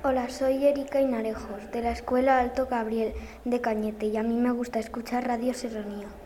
Hola, soy Erika Hinarejos, de la Escuela Alto Gabriel de Cañete, y a mí me gusta escuchar Radio Serranía.